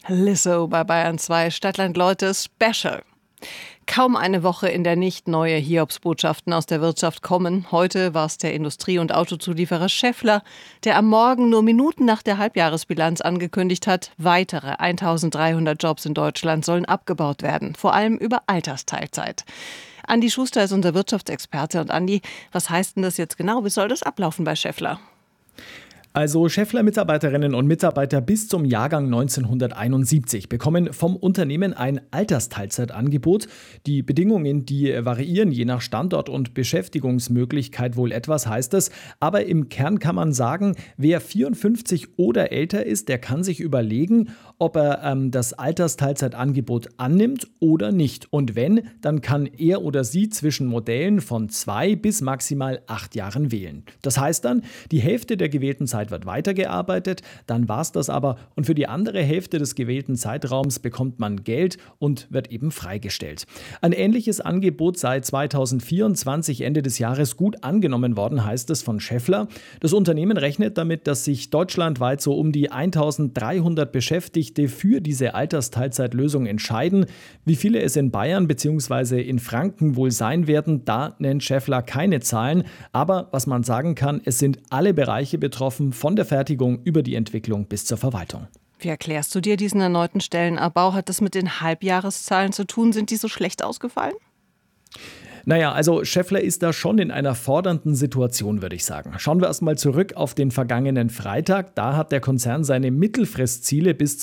Lizzo bei Bayern 2 Stadtland Leute Special. Kaum eine Woche, in der nicht neue Hiobsbotschaften aus der Wirtschaft kommen. Heute war es der Industrie- und Autozulieferer Schaeffler, der am Morgen nur Minuten nach der Halbjahresbilanz angekündigt hat, weitere 1300 Jobs in Deutschland sollen abgebaut werden, vor allem über Altersteilzeit. Andi Schuster ist unser Wirtschaftsexperte. Und Andi, was heißt denn das jetzt genau? Wie soll das ablaufen bei Schaeffler? Also Schaeffler-Mitarbeiterinnen und Mitarbeiter bis zum Jahrgang 1971 bekommen vom Unternehmen ein Altersteilzeitangebot. Die Bedingungen, die variieren je nach Standort und Beschäftigungsmöglichkeit wohl etwas, heißt es. Aber im Kern kann man sagen, wer 54 oder älter ist, der kann sich überlegen, ob er das Altersteilzeitangebot annimmt oder nicht. Und wenn, dann kann er oder sie zwischen Modellen von 2 bis maximal 8 Jahren wählen. Das heißt dann, die Hälfte der gewählten Zeit wird weitergearbeitet, dann war es das aber und für die andere Hälfte des gewählten Zeitraums bekommt man Geld und wird eben freigestellt. Ein ähnliches Angebot sei 2024 Ende des Jahres gut angenommen worden, heißt es von Schaeffler. Das Unternehmen rechnet damit, dass sich deutschlandweit so um die 1300 Beschäftigte für diese Altersteilzeitlösung entscheiden. Wie viele es in Bayern bzw. in Franken wohl sein werden, da nennt Schaeffler keine Zahlen. Aber was man sagen kann, es sind alle Bereiche betroffen, von der Fertigung über die Entwicklung bis zur Verwaltung. Wie erklärst du dir diesen erneuten Stellenabbau? Hat das mit den Halbjahreszahlen zu tun? Sind die so schlecht ausgefallen? Naja, also Schaeffler ist da schon in einer fordernden Situation, würde ich sagen. Schauen wir erstmal zurück auf den vergangenen Freitag. Da hat der Konzern seine Mittelfristziele bis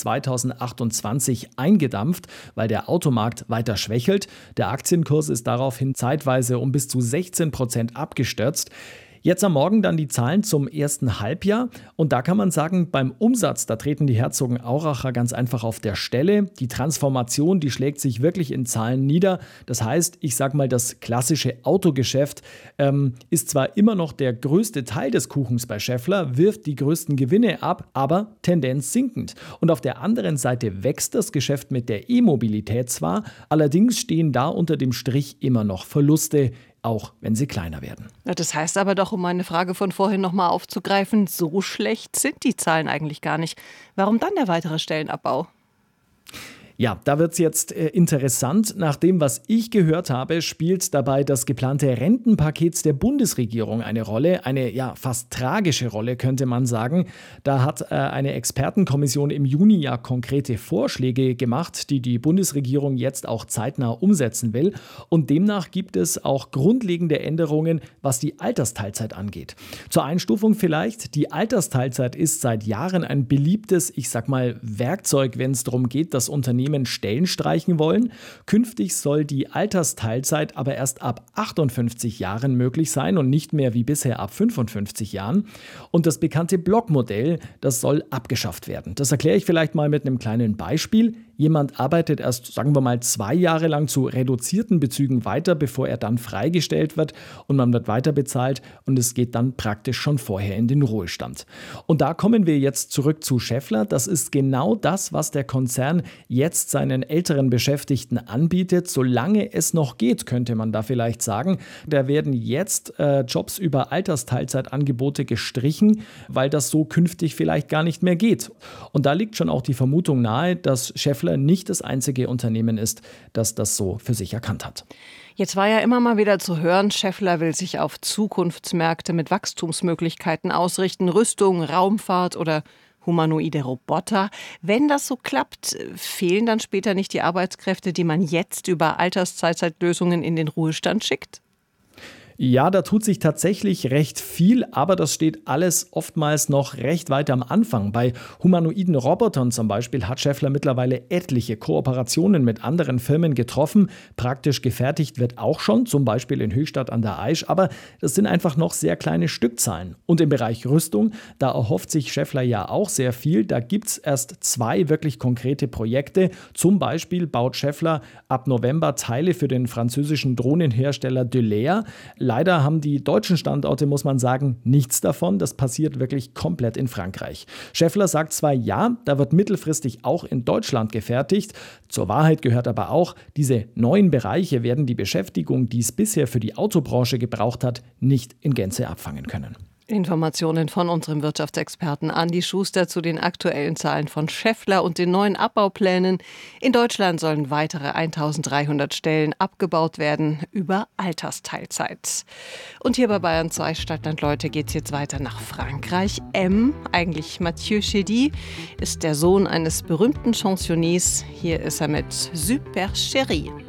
2028 eingedampft, weil der Automarkt weiter schwächelt. Der Aktienkurs ist daraufhin zeitweise um bis zu 16% abgestürzt. Jetzt am Morgen dann die Zahlen zum ersten Halbjahr und da kann man sagen, beim Umsatz, da treten die Herzogenauracher ganz einfach auf der Stelle. Die Transformation, die schlägt sich wirklich in Zahlen nieder. Das heißt, ich sage mal, das klassische Autogeschäft ist zwar immer noch der größte Teil des Kuchens bei Schaeffler, wirft die größten Gewinne ab, aber Tendenz sinkend. Und auf der anderen Seite wächst das Geschäft mit der E-Mobilität zwar, allerdings stehen da unter dem Strich immer noch Verluste, auch wenn sie kleiner werden. Das heißt aber doch, um meine Frage von vorhin nochmal aufzugreifen, so schlecht sind die Zahlen eigentlich gar nicht. Warum dann der weitere Stellenabbau? Ja, da wird es jetzt interessant. Nach dem, was ich gehört habe, spielt dabei das geplante Rentenpaket der Bundesregierung eine Rolle. Eine fast tragische Rolle, könnte man sagen. Da hat eine Expertenkommission im Juni ja konkrete Vorschläge gemacht, die die Bundesregierung jetzt auch zeitnah umsetzen will. Und demnach gibt es auch grundlegende Änderungen, was die Altersteilzeit angeht. Zur Einstufung vielleicht, die Altersteilzeit ist seit Jahren ein beliebtes, ich sag mal, Werkzeug, wenn es darum geht, dass Unternehmen Stellen streichen wollen. Künftig soll die Altersteilzeit aber erst ab 58 Jahren möglich sein und nicht mehr wie bisher ab 55 Jahren. Und das bekannte Blockmodell, das soll abgeschafft werden. Das erkläre ich vielleicht mal mit einem kleinen Beispiel. Jemand arbeitet erst, sagen wir mal, 2 Jahre lang zu reduzierten Bezügen weiter, bevor er dann freigestellt wird und man wird weiter bezahlt und es geht dann praktisch schon vorher in den Ruhestand. Und da kommen wir jetzt zurück zu Schaeffler. Das ist genau das, was der Konzern jetzt seinen älteren Beschäftigten anbietet, solange es noch geht, könnte man da vielleicht sagen. Da werden jetzt Jobs über Altersteilzeitangebote gestrichen, weil das so künftig vielleicht gar nicht mehr geht. Und da liegt schon auch die Vermutung nahe, dass Schaeffler nicht das einzige Unternehmen ist, das das so für sich erkannt hat. Jetzt war ja immer mal wieder zu hören, Schaeffler will sich auf Zukunftsmärkte mit Wachstumsmöglichkeiten ausrichten, Rüstung, Raumfahrt oder humanoide Roboter. Wenn das so klappt, fehlen dann später nicht die Arbeitskräfte, die man jetzt über Alterszeitlösungen in den Ruhestand schickt? Ja, da tut sich tatsächlich recht viel, aber das steht alles oftmals noch recht weit am Anfang. Bei humanoiden Robotern zum Beispiel hat Schaeffler mittlerweile etliche Kooperationen mit anderen Firmen getroffen. Praktisch gefertigt wird auch schon, zum Beispiel in Höchstadt an der Aisch, aber das sind einfach noch sehr kleine Stückzahlen. Und im Bereich Rüstung, da erhofft sich Schaeffler ja auch sehr viel. Da gibt es erst 2 wirklich konkrete Projekte. Zum Beispiel baut Schaeffler ab November Teile für den französischen Drohnenhersteller Delair. Leider haben die deutschen Standorte, muss man sagen, nichts davon. Das passiert wirklich komplett in Frankreich. Schaeffler sagt zwar ja, da wird mittelfristig auch in Deutschland gefertigt. Zur Wahrheit gehört aber auch, diese neuen Bereiche werden die Beschäftigung, die es bisher für die Autobranche gebraucht hat, nicht in Gänze abfangen können. Informationen von unserem Wirtschaftsexperten Andi Schuster zu den aktuellen Zahlen von Schaeffler und den neuen Abbauplänen. In Deutschland sollen weitere 1300 Stellen abgebaut werden über Altersteilzeit. Und hier bei Bayern 2 Stadtland Leute geht es jetzt weiter nach Frankreich. Eigentlich Mathieu Chédid, ist der Sohn eines berühmten Chansonniers. Hier ist er mit Super Chérie.